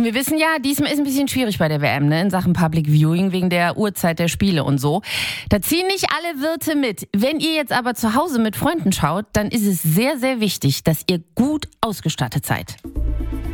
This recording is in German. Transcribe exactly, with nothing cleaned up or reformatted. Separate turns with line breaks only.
Und wir wissen ja, diesmal ist ein bisschen schwierig bei der W M, ne, in Sachen Public Viewing wegen der Uhrzeit der Spiele und so. Da ziehen nicht alle Wirte mit. Wenn ihr jetzt aber zu Hause mit Freunden schaut, dann ist es sehr, sehr wichtig, dass ihr gut ausgestattet seid.